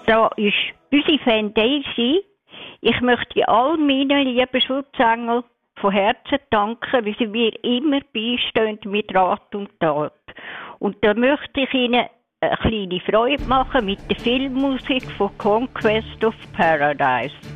Da ist unsere Foundation. Ich möchte all meinen lieben Schutzengel von Herzen danken, weil sie mir immer beistehen mit Rat und Tat. Und da möchte ich Ihnen eine kleine Freude machen mit der Filmmusik von Conquest of Paradise.